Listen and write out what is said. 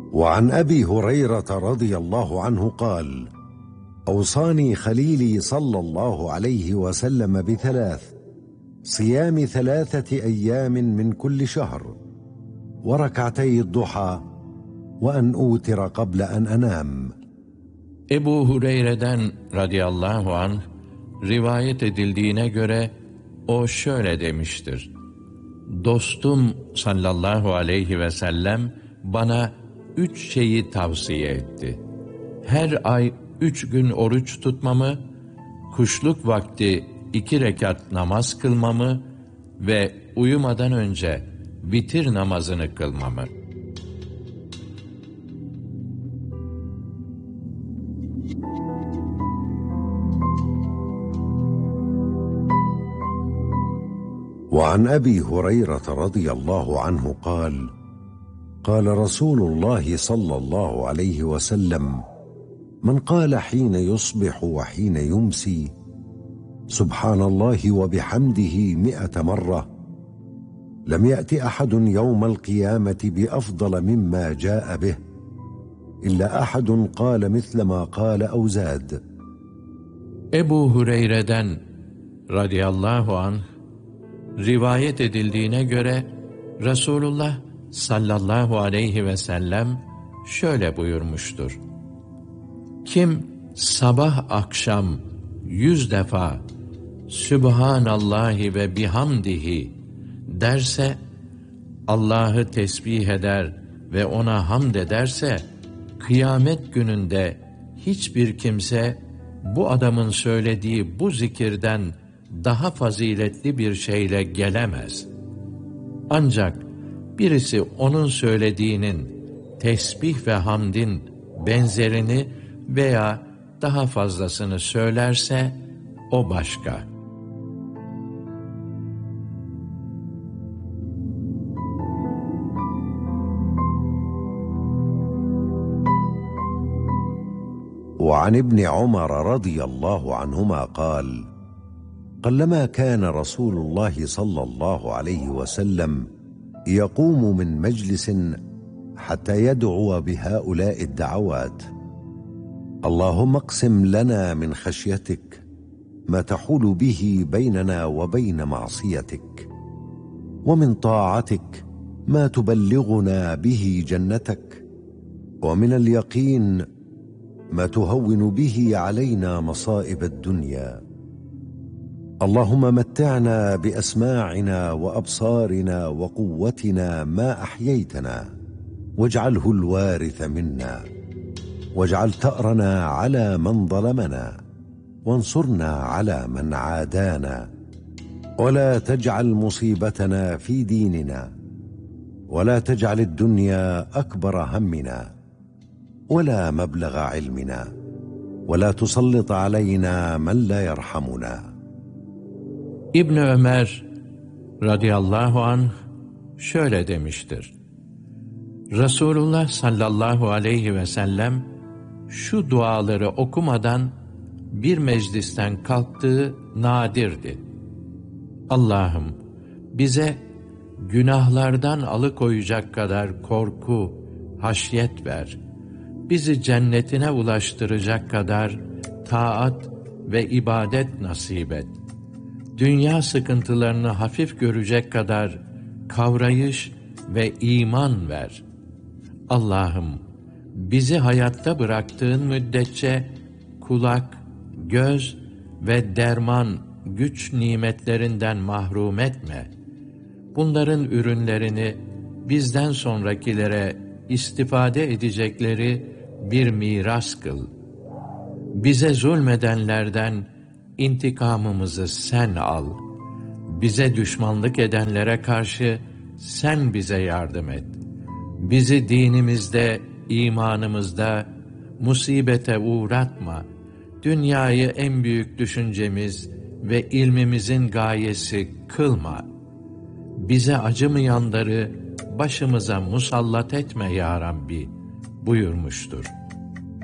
وعن أبي هريرة رضي الله عنه قال: أوصاني خليلي صلى الله عليه وسلم بثلاث: صيام 3 أيام من كل شهر، وركعتي الضحى، وأن أوتر قبل أن أنام. Ebu Hureyre'den radıyallahu anh rivayet edildiğine göre o şöyle demiştir: Dostum sallallahu aleyhi ve sellem bana 3 şeyi tavsiye etti. Her ay 3 gün oruç tutmamı, kuşluk vakti 2 rekat namaz kılmamı ve uyumadan önce vitir namazını kılmamı. وعن أبي هريرة رضي الله عنه قال: قال رسول الله صلى الله عليه وسلم: من قال حين يصبح وحين يمسي سبحان الله وبحمده 100 مرة لم يأت أحد يوم القيامة بأفضل مما جاء به إلا أحد قال مثل ما قال أو زاد. Ebu Hureyre'den radıyallahu anh rivayet edildiğine göre Resulullah sallallahu aleyhi ve sellem şöyle buyurmuştur: Kim sabah akşam 100 defa Sübhanallahi ve bihamdihi derse, Allah'ı tesbih eder ve ona hamd ederse, kıyamet gününde hiçbir kimse bu adamın söylediği bu zikirden daha faziletli bir şeyle gelemez. Ancak birisi onun söylediğinin tesbih ve hamdin benzerini veya daha fazlasını söylerse o başka. وعن ابن عمر رضي الله عنهما قال: قلما كان رسول الله صلى الله عليه وسلم يقوم من مجلس حتى يدعو بهؤلاء الدعوات: اللهم اقسم لنا من خشيتك ما تحول به بيننا وبين معصيتك، ومن طاعتك ما تبلغنا به جنتك، ومن اليقين ما تهون به علينا مصائب الدنيا، اللهم متعنا بأسماعنا وأبصارنا وقوتنا ما أحييتنا، واجعله الوارث منا، واجعل ثأرنا على من ظلمنا، وانصرنا على من عادانا، ولا تجعل مصيبتنا في ديننا، ولا تجعل الدنيا أكبر همنا ولا مبلغ علمنا، ولا تسلط علينا من لا يرحمنا. İbn Ömer radıyallahu anh şöyle demiştir: Resulullah sallallahu aleyhi ve sellem şu duaları okumadan bir meclisten kalktığı nadirdi. Allah'ım bize günahlardan alıkoyacak kadar korku, haşyet ver. Bizi cennetine ulaştıracak kadar taat ve ibadet nasip et. Dünya sıkıntılarını hafif görecek kadar kavrayış ve iman ver. Allah'ım bizi hayatta bıraktığın müddetçe kulak, göz ve derman, güç nimetlerinden mahrum etme. Bunların ürünlerini bizden sonrakilere istifade edecekleri bir miras kıl. Bize zulmedenlerden intikamımızı sen al. Bize düşmanlık edenlere karşı sen bize yardım et. Bizi dinimizde, imanımızda musibete uğratma. Dünyayı en büyük düşüncemiz ve ilmimizin gayesi kılma. Bize acımayanları başımıza musallat etme ya Rabbi buyurmuştur.